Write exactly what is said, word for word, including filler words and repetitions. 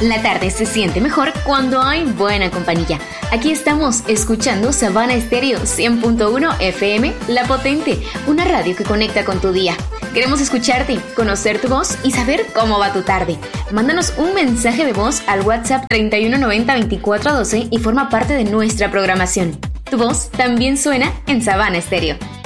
La tarde se siente mejor cuando hay buena compañía. Aquí estamos escuchando Sabana Estéreo cien punto uno F M, La Potente, una radio que conecta con tu día. Queremos escucharte, conocer tu voz y saber cómo va tu tarde. Mándanos un mensaje de voz al WhatsApp treinta y uno noventa veinticuatro doce y forma parte de nuestra programación. Tu voz también suena en Sabana Estéreo.